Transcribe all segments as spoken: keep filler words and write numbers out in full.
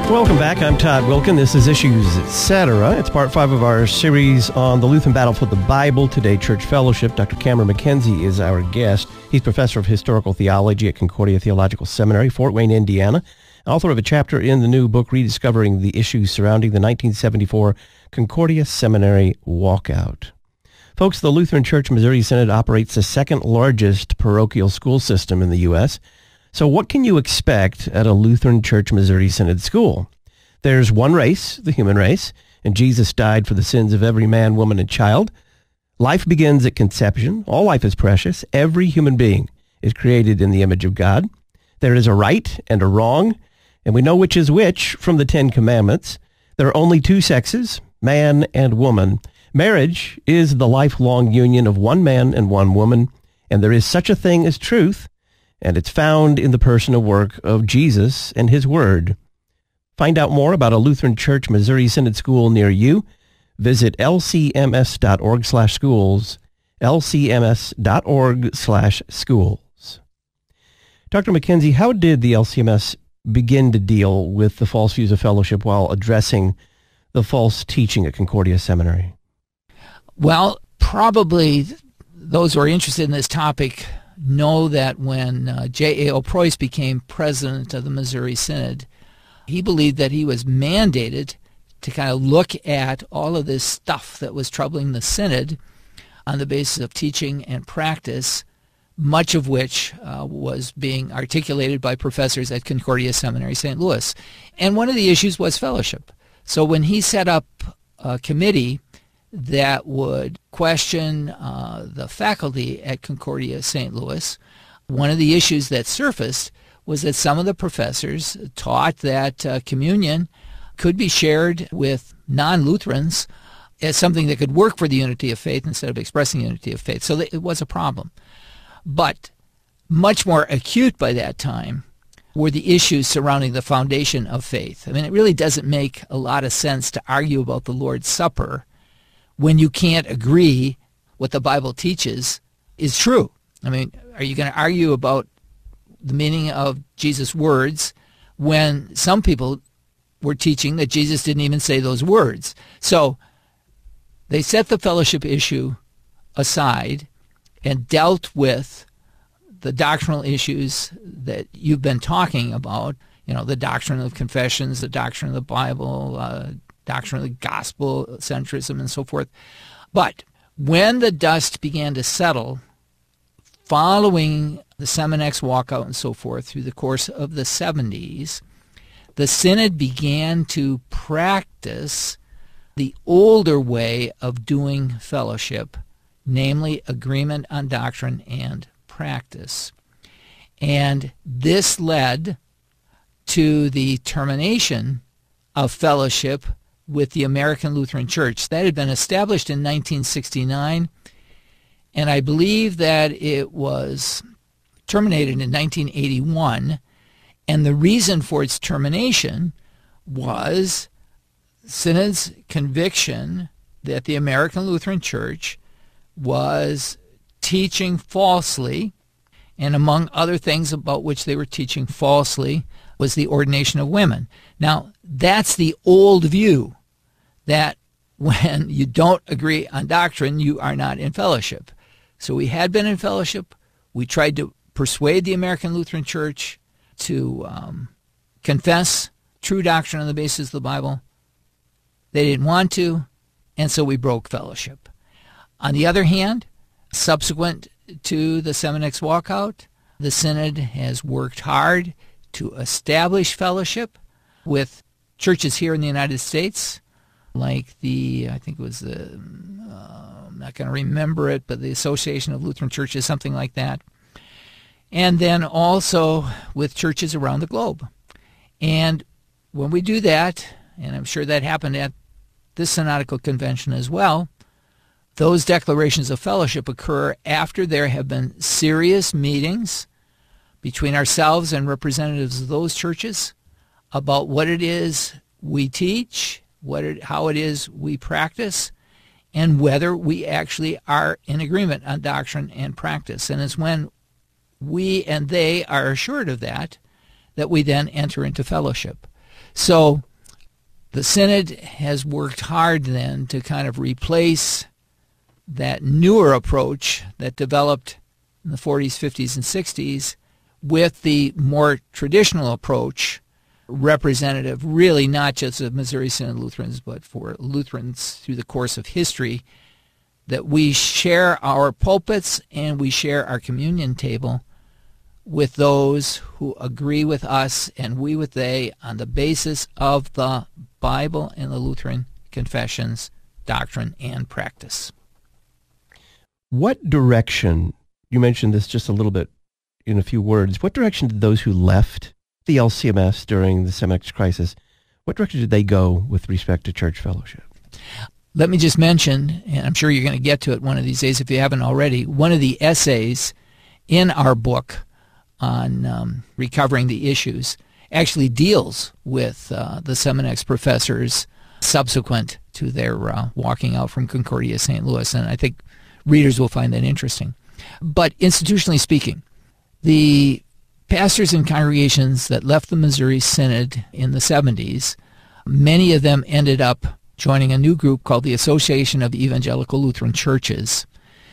Welcome back. I'm Todd Wilkin. This is Issues Etc. It's part five of our series on the Lutheran battle for the Bible. Today, Church Fellowship. Doctor Cameron McKenzie is our guest. He's professor of historical theology at Concordia Theological Seminary, Fort Wayne, Indiana, author of a chapter in the new book, Rediscovering the Issues Surrounding the nineteen seventy-four Concordia Seminary Walkout. Folks, the Lutheran Church Missouri Synod operates the second largest parochial school system in the U S So what can you expect at a Lutheran Church Missouri Synod school? There's one race, the human race, and Jesus died for the sins of every man, woman, and child. Life begins at conception. All life is precious. Every human being is created in the image of God. There is a right and a wrong, and we know which is which from the Ten Commandments. There are only two sexes, man and woman. Marriage is the lifelong union of one man and one woman, and there is such a thing as truth, and it's found in the person and work of Jesus and his word. Find out more about a Lutheran Church Missouri Synod school near you. Visit lcms.org slash schools, lcms.org slash schools. Doctor McKenzie, how did the L C M S begin to deal with the false views of fellowship while addressing the false teaching at Concordia Seminary? Well, probably those who are interested in this topic know that when uh, J A O Preuss became president of the Missouri Synod, he believed that he was mandated to kind of look at all of this stuff that was troubling the Synod on the basis of teaching and practice, much of which uh, was being articulated by professors at Concordia Seminary, Saint Louis. And one of the issues was fellowship. So when he set up a committee that would question uh, the faculty at Concordia Saint Louis, one of the issues that surfaced was that some of the professors taught that uh, communion could be shared with non-Lutherans as something that could work for the unity of faith instead of expressing unity of faith. So it was a problem. But much more acute by that time were the issues surrounding the foundation of faith. I mean, it really doesn't make a lot of sense to argue about the Lord's Supper when you can't agree what the Bible teaches is true. I mean, are you going to argue about the meaning of Jesus' words when some people were teaching that Jesus didn't even say those words? So they set the fellowship issue aside and dealt with the doctrinal issues that you've been talking about, you know, the doctrine of confessions, the doctrine of the Bible, uh, doctrine of the gospel, centrism, and so forth. But when the dust began to settle following the Seminex walkout and so forth through the course of the seventies, the Synod began to practice the older way of doing fellowship, namely agreement on doctrine and practice. And this led to the termination of fellowship with the American Lutheran Church. That had been established in nineteen sixty-nine, and I believe that it was terminated in nineteen eighty-one, and the reason for its termination was Synod's conviction that the American Lutheran Church was teaching falsely, and among other things about which they were teaching falsely was the ordination of women. Now, that's the old view, that when you don't agree on doctrine, you are not in fellowship. So we had been in fellowship. We tried to persuade the American Lutheran Church to um, confess true doctrine on the basis of the Bible. They didn't want to, and so we broke fellowship. On the other hand, subsequent to the Seminex walkout, the Synod has worked hard to establish fellowship with churches here in the United States, like the, I think it was the, uh, I'm not going to remember it, but the Association of Lutheran Churches, something like that. And then also with churches around the globe. And when we do that, and I'm sure that happened at this synodical convention as well, those declarations of fellowship occur after there have been serious meetings between ourselves and representatives of those churches about what it is we teach, what it, how it is we practice, and whether we actually are in agreement on doctrine and practice. And it's when we and they are assured of that that we then enter into fellowship. So the Synod has worked hard then to kind of replace that newer approach that developed in the forties, fifties, and sixties with the more traditional approach, representative really not just of Missouri Synod Lutherans, but for Lutherans through the course of history, that we share our pulpits and we share our communion table with those who agree with us and we with they on the basis of the Bible and the Lutheran confessions, doctrine, and practice. What direction, you mentioned this just a little bit in a few words, what direction did those who left the L C M S during the Semitic crisis, what direction did they go with respect to church fellowship? Let me just mention, and I'm sure you're going to get to it one of these days if you haven't already, one of the essays in our book on um, recovering the issues actually deals with uh, the Seminex professors subsequent to their uh, walking out from Concordia Saint Louis, and I think readers will find that interesting. But institutionally speaking, the pastors and congregations that left the Missouri Synod in the seventies, many of them ended up joining a new group called the Association of Evangelical Lutheran Churches.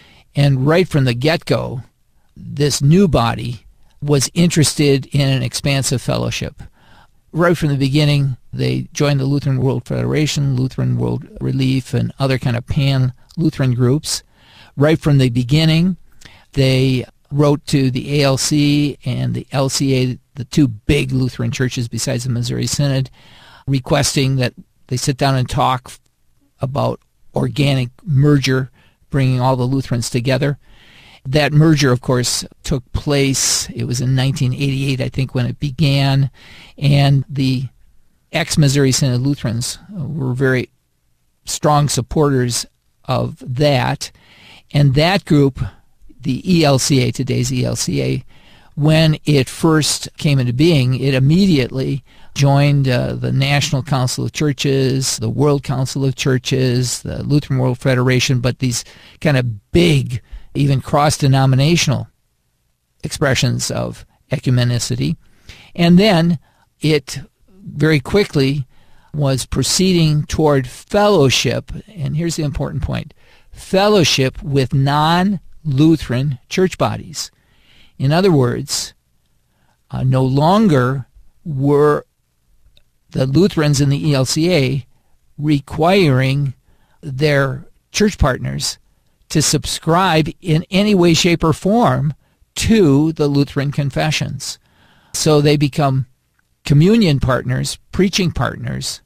And right from the get-go, this new body was interested in an expansive fellowship. Right from the beginning, they joined the Lutheran World Federation, Lutheran World Relief, and other kind of pan-Lutheran groups. Right from the beginning, they wrote to the A L C and the L C A, the two big Lutheran churches besides the Missouri Synod, requesting that they sit down and talk about organic merger, bringing all the Lutherans together. That merger, of course, took place. It was in nineteen eighty-eight, I think, when it began, and the ex-Missouri Synod Lutherans were very strong supporters of that. And that group, the E L C A, today's E L C A, when it first came into being, it immediately joined uh, the National Council of Churches, the World Council of Churches, the Lutheran World Federation, but these kind of big, even cross-denominational expressions of ecumenicity. And then it very quickly was proceeding toward fellowship, and here's the important point, fellowship with non-Lutheran church bodies. In other words, uh, no longer were the Lutherans in the E L C A requiring their church partners to subscribe in any way, shape, or form to the Lutheran confessions. So they become communion partners, preaching partners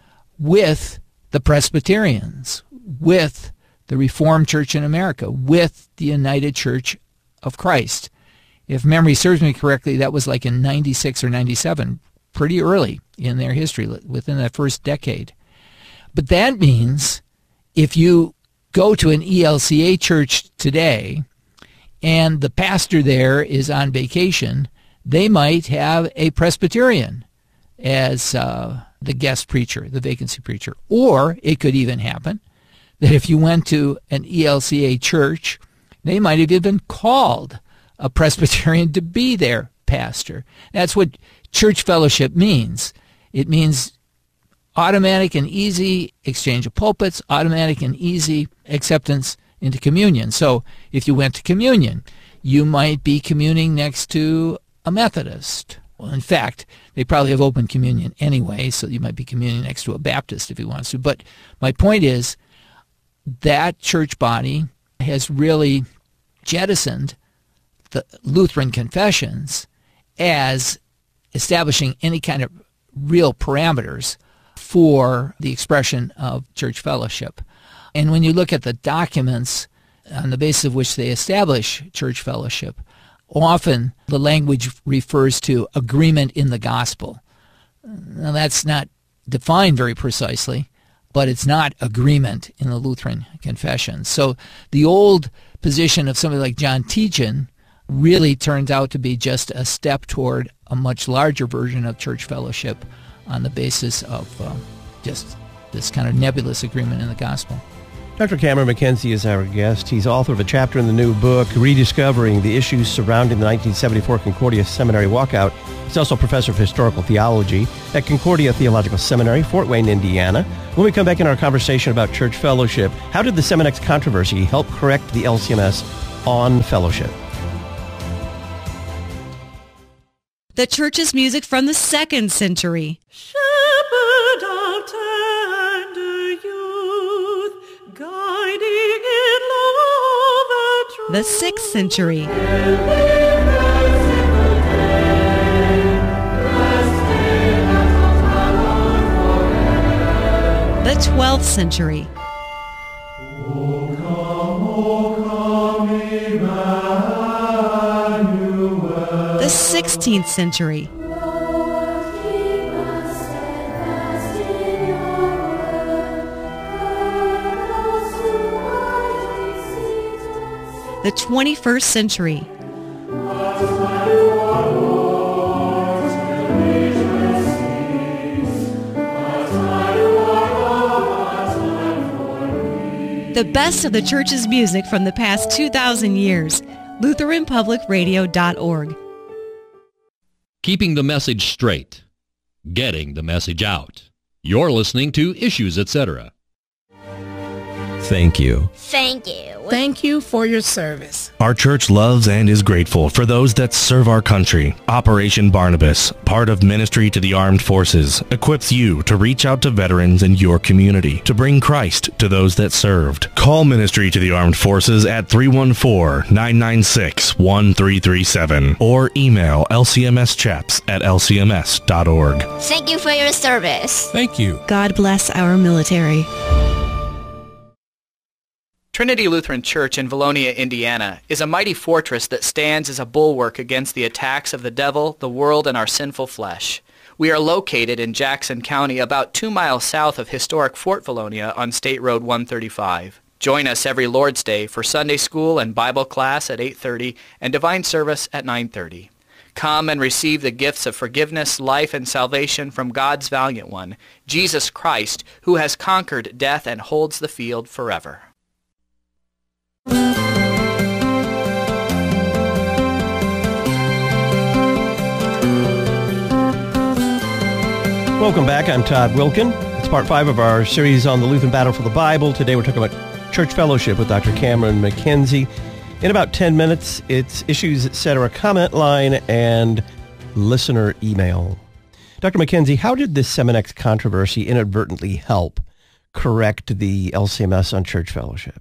with the Presbyterians, with the Reformed Church in America, with the United Church of Christ. If memory serves me correctly, that was like in ninety-six or ninety-seven, pretty early in their history, within that first decade. But that means if you go to an E L C A church today and the pastor there is on vacation, they might have a Presbyterian as uh, the guest preacher, the vacancy preacher. Or it could even happen that if you went to an E L C A church, they might have even called a Presbyterian to be their pastor. That's what church fellowship means. It means automatic and easy exchange of pulpits, automatic and easy acceptance into communion. So if you went to communion, you might be communing next to a Methodist. Well, in fact, they probably have open communion anyway, so you might be communing next to a Baptist if you want to. But my point is that church body has really jettisoned the Lutheran confessions as establishing any kind of real parameters for the expression of church fellowship. And when you look at the documents on the basis of which they establish church fellowship, often the language refers to agreement in the gospel. Now, that's not defined very precisely, but it's not agreement in the Lutheran confession. So the old position of somebody like John Tietjen really turns out to be just a step toward a much larger version of church fellowship on the basis of uh, just this kind of nebulous agreement in the gospel. Doctor Cameron McKenzie is our guest. He's author of a chapter in the new book, Rediscovering the Issues Surrounding the nineteen seventy-four Concordia Seminary Walkout. He's also a professor of historical theology at Concordia Theological Seminary, Fort Wayne, Indiana. When we come back in our conversation about church fellowship, how did the Seminex controversy help correct the L C M S on fellowship? The church's music from the second century. Shepherd of tender youth, guiding in love and truth. The sixth century. The twelfth century. O come, O come, Emmanuel. The sixteenth century. The twenty-first century. The best of the church's music from the past two thousand years. Lutheran Public Radio dot org. Keeping the message straight. Getting the message out. You're listening to Issues, et cetera. Thank you. Thank you. Thank you for your service. Our church loves and is grateful for those that serve our country. Operation Barnabas, part of Ministry to the Armed Forces, equips you to reach out to veterans in your community to bring Christ to those that served. Call Ministry to the Armed Forces at three one four, nine nine six, one three three seven or email L C M S chaps at L C M S dot org. Thank you for your service. Thank you. God bless our military. Trinity Lutheran Church in Valonia, Indiana, is a mighty fortress that stands as a bulwark against the attacks of the devil, the world, and our sinful flesh. We are located in Jackson County, about two miles south of historic Fort Valonia on State Road one thirty-five. Join us every Lord's Day for Sunday school and Bible class at eight thirty and divine service at nine thirty. Come and receive the gifts of forgiveness, life, and salvation from God's valiant one, Jesus Christ, who has conquered death and holds the field forever. Welcome back. I'm Todd Wilkin. It's part five of our series on the Lutheran Battle for the Bible. Today we're talking about church fellowship with Doctor Cameron McKenzie. In about ten minutes, it's Issues, et cetera, comment line and listener email. Doctor McKenzie, how did this Seminex controversy inadvertently help correct the L C M S on church fellowship?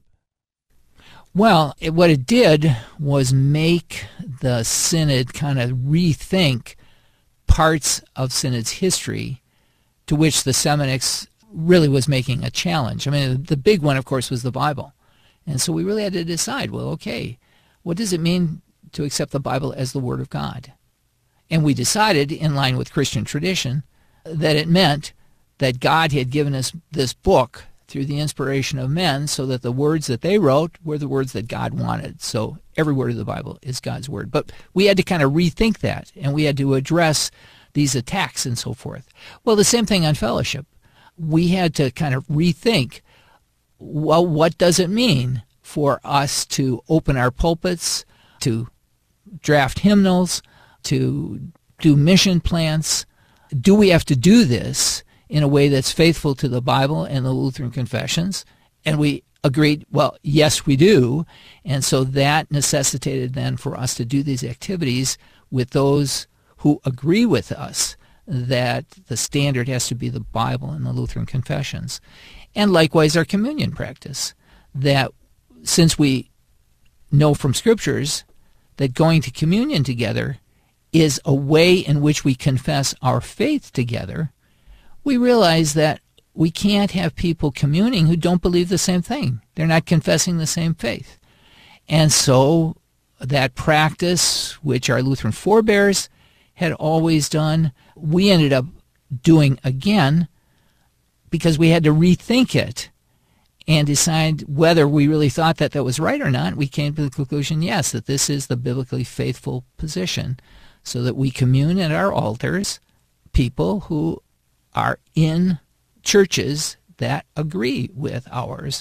Well, it, what it did was make the Synod kind of rethink parts of Synod's history to which the Seminex really was making a challenge. I mean, the big one, of course, was the Bible. And so we really had to decide, well, okay, what does it mean to accept the Bible as the Word of God? And we decided, in line with Christian tradition, that it meant that God had given us this book through the inspiration of men so that the words that they wrote were the words that God wanted. So every word of the Bible is God's word. But we had to kind of rethink that, and we had to address these attacks and so forth. Well, the same thing on fellowship. We had to kind of rethink, well, what does it mean for us to open our pulpits, to draft hymnals, to do mission plans? Do we have to do this in a way that's faithful to the Bible and the Lutheran confessions? And we agreed, well, yes, we do. And so that necessitated then for us to do these activities with those who agree with us that the standard has to be the Bible and the Lutheran confessions. And likewise our communion practice, that since we know from scriptures that going to communion together is a way in which we confess our faith together, we realize that we can't have people communing who don't believe the same thing. They're not confessing the same faith. And so that practice, which our Lutheran forebears had always done, we ended up doing again because we had to rethink it and decide whether we really thought that that was right or not. We came to the conclusion, yes, that this is the biblically faithful position, so that we commune at our altars people who are in churches that agree with ours,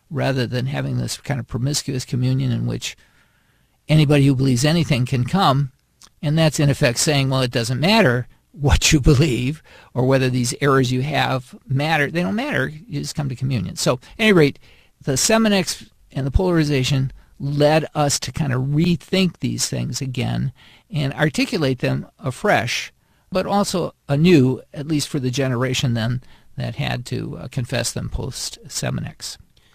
rather than having this kind of promiscuous communion in which anybody who believes anything can come. And that's in effect saying, well, it doesn't matter what you believe or whether these errors you have matter. They don't matter. You just come to communion. So at any rate, the Seminex and the polarization led us to kind of rethink these things again and articulate them afresh, but also anew, at least for the generation then that had to uh, confess them post-Seminex.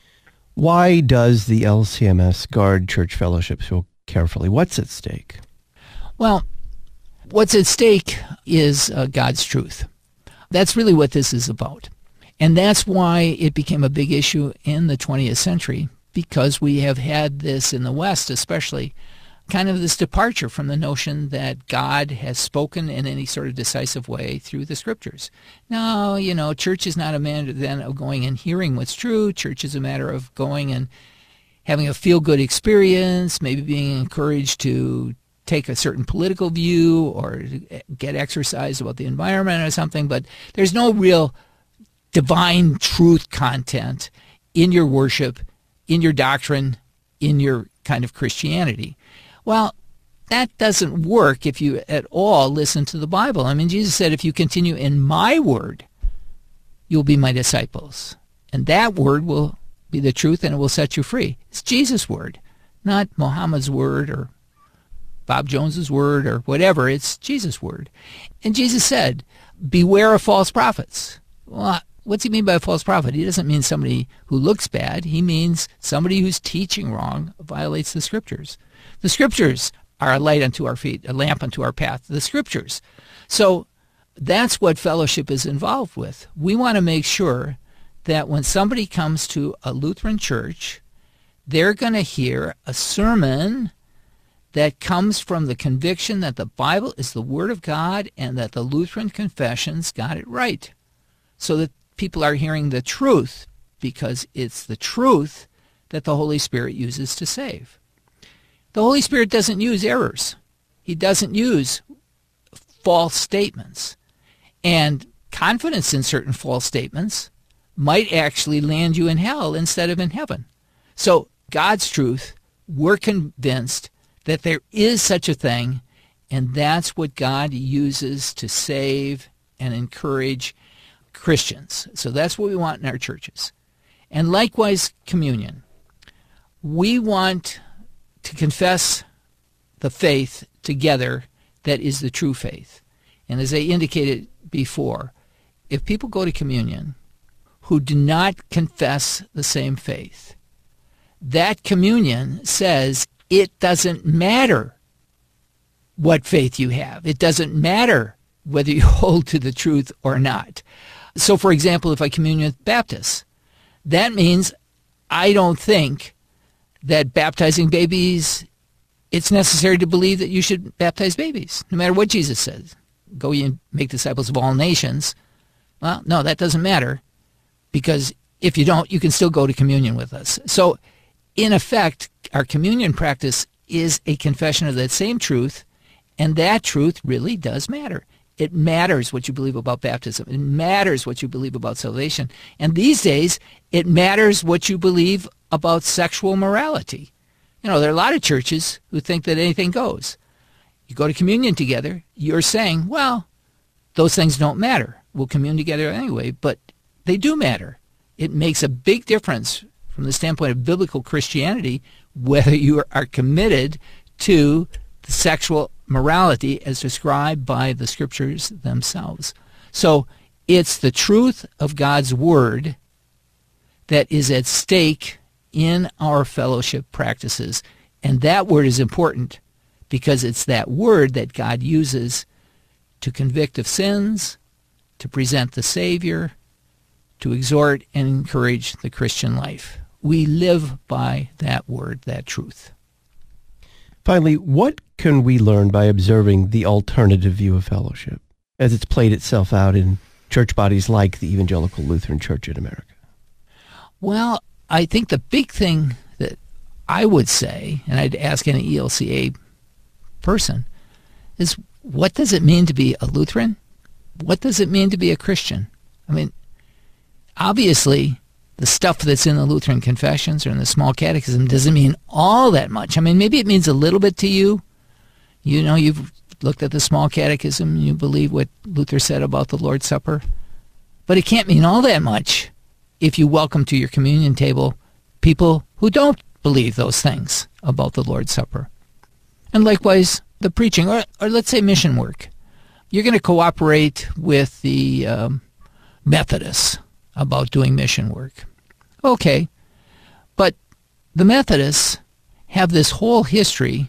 Why does the L C M S guard church fellowship so carefully? What's at stake? Well, what's at stake is uh, God's truth. That's really what this is about. And that's why it became a big issue in the twentieth century, because we have had this in the West especially, kind of this departure from the notion that God has spoken in any sort of decisive way through the Scriptures. No, you know, church is not a matter then of going and hearing what's true. Church is a matter of going and having a feel-good experience, maybe being encouraged to take a certain political view or get exercise about the environment or something, but there's no real divine truth content in your worship, in your doctrine, in your kind of Christianity. Well, that doesn't work if you at all listen to the Bible. I mean, Jesus said, if you continue in my word, you'll be my disciples. And that word will be the truth and it will set you free. It's Jesus' word, not Muhammad's word or Bob Jones's word or whatever. It's Jesus' word. And Jesus said, beware of false prophets. Well, what's he mean by a false prophet? He doesn't mean somebody who looks bad. He means somebody who's teaching wrong, violates the Scriptures. The Scriptures are a light unto our feet, a lamp unto our path, the Scriptures. So that's what fellowship is involved with. We want to make sure that when somebody comes to a Lutheran church, they're going to hear a sermon that comes from the conviction that the Bible is the Word of God and that the Lutheran confessions got it right. So that people are hearing the truth, because it's the truth that the Holy Spirit uses to save. The Holy Spirit doesn't use errors. He doesn't use false statements. And confidence in certain false statements might actually land you in hell instead of in heaven. So God's truth, we're convinced that there is such a thing, and that's what God uses to save and encourage Christians. So that's what we want in our churches. And likewise, communion. We want to confess the faith together that is the true faith. And as I indicated before, if people go to communion who do not confess the same faith, that communion says it doesn't matter what faith you have. It doesn't matter whether you hold to the truth or not. So, for example, if I communion with Baptists, that means I don't think that baptizing babies, it's necessary to believe that you should baptize babies, no matter what Jesus says. Go ye and make disciples of all nations. Well, no, that doesn't matter, because if you don't, you can still go to communion with us. So, in effect, our communion practice is a confession of that same truth, and that truth really does matter. It matters what you believe about baptism. It matters what you believe about salvation. And these days, it matters what you believe about sexual morality. You know, there are a lot of churches who think that anything goes. You go to communion together, you're saying, well, those things don't matter. We'll commune together anyway, but they do matter. It makes a big difference from the standpoint of biblical Christianity whether you are committed to the sexual morality as described by the Scriptures themselves. So it's the truth of God's Word that is at stake in our fellowship practices. And that Word is important because it's that Word that God uses to convict of sins, to present the Savior, to exhort and encourage the Christian life. We live by that Word, that truth. Finally, what can we learn by observing the alternative view of fellowship as it's played itself out in church bodies like the Evangelical Lutheran Church in America? Well, I think the big thing that I would say, and I'd ask any E L C A person, is what does it mean to be a Lutheran? What does it mean to be a Christian? I mean, obviously, the stuff that's in the Lutheran Confessions or in the Small Catechism doesn't mean all that much. I mean, maybe it means a little bit to you. You know, you've looked at the Small Catechism and you believe what Luther said about the Lord's Supper. But it can't mean all that much if you welcome to your communion table people who don't believe those things about the Lord's Supper. And likewise, the preaching, or, or let's say mission work. You're going to cooperate with the um, Methodists about doing mission work. Okay, but the Methodists have this whole history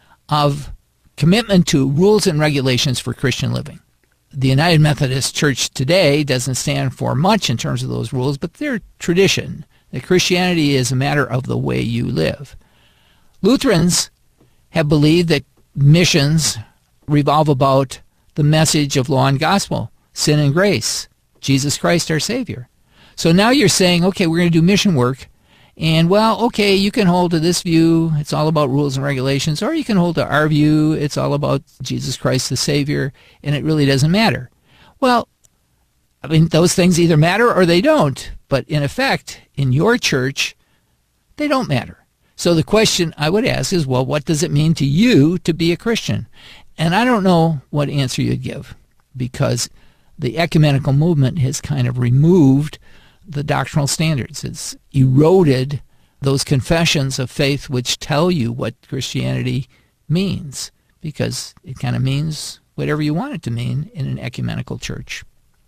of commitment to rules and regulations for Christian living. The United Methodist Church today doesn't stand for much in terms of those rules, but their tradition, that Christianity is a matter of the way you live. Lutherans have believed that missions revolve about the message of law and gospel, sin and grace, Jesus Christ our Savior. So now you're saying, okay, we're going to do mission work, and well, okay, you can hold to this view, it's all about rules and regulations, or you can hold to our view, it's all about Jesus Christ the Savior, and it really doesn't matter. Well, I mean, those things either matter or they don't, but in effect, in your church, they don't matter. So the question I would ask is, well, what does it mean to you to be a Christian? And I don't know what answer you'd give, because the ecumenical movement has kind of removed the doctrinal standards. It's eroded those confessions of faith which tell you what Christianity means, because it kind of means whatever you want it to mean in an ecumenical church.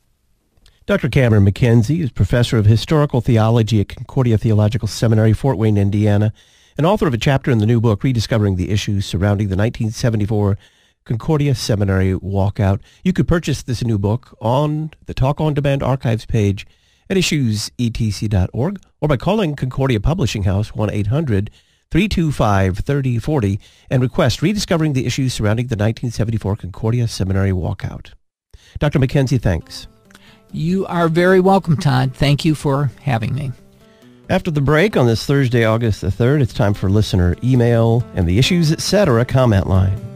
Doctor Cameron McKenzie is professor of historical theology at Concordia Theological Seminary, Fort Wayne, Indiana, and author of a chapter in the new book, Rediscovering the Issues Surrounding the nineteen seventy-four Concordia Seminary Walkout. You could purchase this new book on the Talk On Demand archives page at issues e t c dot org or by calling Concordia Publishing House one eight hundred three two five three oh four oh and request Rediscovering the Issues Surrounding the nineteen seventy-four Concordia Seminary Walkout. Doctor McKenzie, thanks. You are very welcome, Todd. Thank you for having me. After the break on this Thursday, August the third, it's time for listener email and the Issues Etc. comment line.